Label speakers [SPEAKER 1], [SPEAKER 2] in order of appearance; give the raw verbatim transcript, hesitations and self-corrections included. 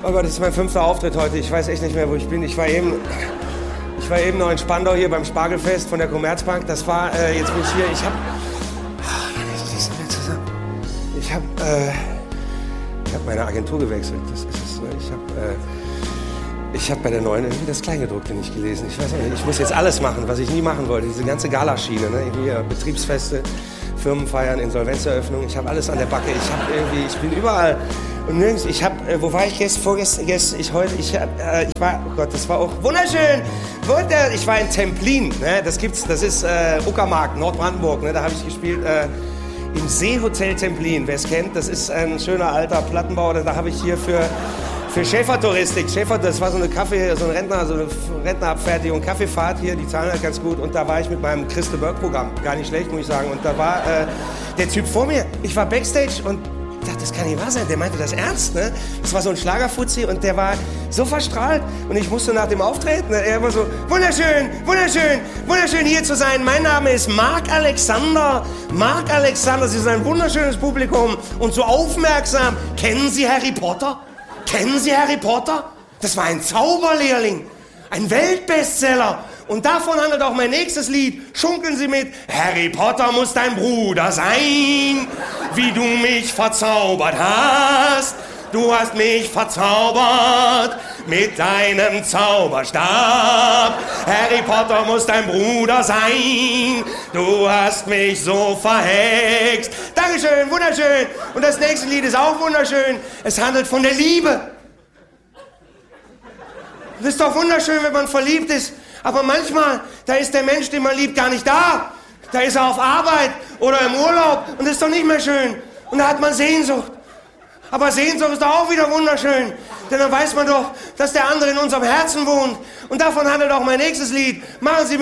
[SPEAKER 1] Oh Gott, das ist mein fünfter Auftritt heute. Ich weiß echt nicht mehr, wo ich bin. Ich war eben, ich war eben noch in Spandau hier beim Spargelfest von der Commerzbank. Das war, äh, jetzt bin ich hier. Ich hab, ich hab, äh, ich hab meine Agentur gewechselt. Das ist es. Ne? Ich hab, äh, ich hab bei der neuen irgendwie das Kleingedruckte nicht gelesen. Ich weiß nicht. Ich muss jetzt alles machen, was ich nie machen wollte. Diese ganze Galaschiene, ne? Hier Betriebsfeste, Firmenfeiern, Insolvenzeröffnung. Ich habe alles an der Backe. Ich hab irgendwie, ich bin überall. Und nirgends, ich hab, äh, wo war ich gestern, vorgestern, gestern, ich heute, ich hab, äh, ich war, oh Gott, das war auch wunderschön. Wunder, ich war in Templin, ne, das gibt's, das ist äh, Uckermark, Nordbrandenburg, ne, da habe ich gespielt, äh, im Seehotel Templin, wer es kennt, das ist ein schöner alter Plattenbau, da habe ich hier für, für Schäfertouristik, Schäfer, das war so eine Kaffee, so ein Rentner, so eine Rentnerabfertigung, Kaffeefahrt hier, die zahlen halt ganz gut und da war ich mit meinem Christe Burg-Programm, gar nicht schlecht, muss ich sagen, und da war äh, der Typ vor mir, ich war Backstage und ich dachte, das kann nicht wahr sein, der meinte das ernst, ne? Das war so ein Schlagerfuzzi und der war so verstrahlt und ich musste nach dem Auftreten, ne? Er war so, wunderschön, wunderschön, wunderschön hier zu sein. Mein Name ist Marc Alexander. Marc Alexander, Sie sind ein wunderschönes Publikum und so aufmerksam. Kennen Sie Harry Potter? Kennen Sie Harry Potter? Das war ein Zauberlehrling, ein Weltbestseller. Und davon handelt auch mein nächstes Lied. Schunkeln Sie mit. Harry Potter muss dein Bruder sein, wie du mich verzaubert hast. Du hast mich verzaubert mit deinem Zauberstab. Harry Potter muss dein Bruder sein. Du hast mich so verhext. Dankeschön, wunderschön. Und das nächste Lied ist auch wunderschön. Es handelt von der Liebe. Das ist doch wunderschön, wenn man verliebt ist. Aber manchmal, da ist der Mensch, den man liebt, gar nicht da. Da ist er auf Arbeit oder im Urlaub und das ist doch nicht mehr schön. Und da hat man Sehnsucht. Aber Sehnsucht ist doch auch wieder wunderschön. Denn dann weiß man doch, dass der andere in unserem Herzen wohnt. Und davon handelt auch mein nächstes Lied. Machen Sie mit